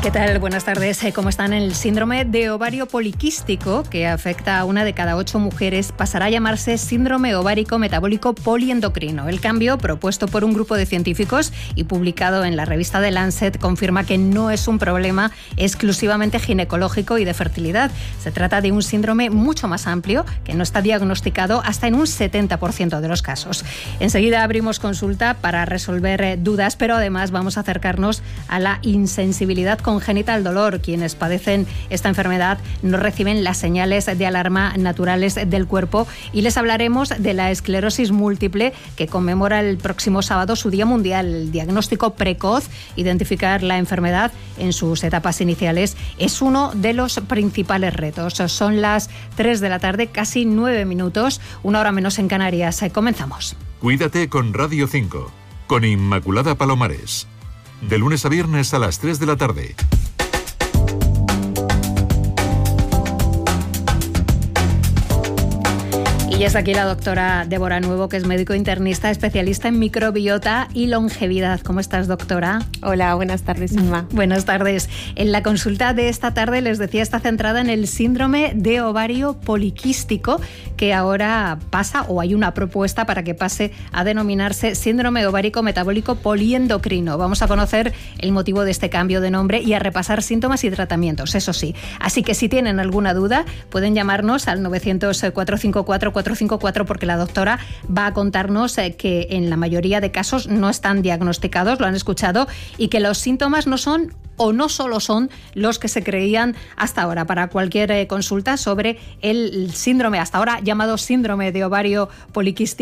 ¿Qué tal? Buenas tardes. ¿Cómo están? El síndrome de ovario poliquístico, que afecta a 1 de cada 8 mujeres, pasará a llamarse síndrome ovárico metabólico poliendocrino. El cambio, propuesto por un grupo de científicos y publicado en la revista The Lancet, confirma que no es un problema exclusivamente ginecológico y de fertilidad. Se trata de un síndrome mucho más amplio, que no está diagnosticado hasta en un 70% de los casos. Enseguida abrimos consulta para resolver dudas, pero además vamos a acercarnos a la insensibilidad congénita al dolor. Quienes padecen esta enfermedad no reciben las señales de alarma naturales del cuerpo, y les hablaremos de la esclerosis múltiple, que conmemora el próximo sábado su Día Mundial. El diagnóstico precoz, identificar la enfermedad en sus etapas iniciales, es uno de los principales retos. Son las 3 de la tarde, casi 9 minutos, 1 hora menos en Canarias. Comenzamos. Cuídate con Radio 5, con Inmaculada Palomares. De lunes a viernes a las 3 de la tarde. Y ya está aquí la doctora Débora Nuevo, que es médico internista, especialista en microbiota y longevidad. ¿Cómo estás, doctora? Hola, buenas tardes, Inma. Buenas tardes. En la consulta de esta tarde, les decía, está centrada en el síndrome de ovario poliquístico, que ahora pasa, o hay una propuesta para que pase a denominarse síndrome ovárico metabólico poliendocrino. Vamos a conocer el motivo de este cambio de nombre y a repasar síntomas y tratamientos, eso sí. Así que si tienen alguna duda, pueden llamarnos al 900-454-454, porque la doctora va a contarnos que en la mayoría de casos no están diagnosticados, lo han escuchado, y que los síntomas no son o no solo son los que se creían hasta ahora. Para cualquier consulta sobre el síndrome, hasta ahora llamado síndrome de ovario poliquístico,